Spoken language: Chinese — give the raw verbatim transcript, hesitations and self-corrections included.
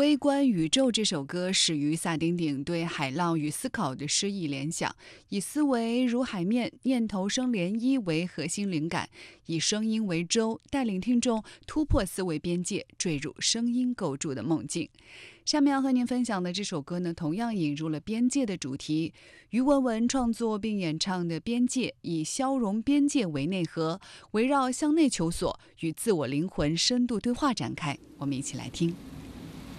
微观宇宙》这首歌始于萨顶顶对海浪与思考的诗意联想，以思维如海面，念头生涟漪为核心灵感，以声音为舟，带领听众突破思维边界，坠入声音构筑的梦境。下面要和您分享的这首歌呢，同样引入了边界的主题。于文文创作并演唱的《边界》，以消融边界为内核，围绕向内求索与自我灵魂深度对话展开。我们一起来听。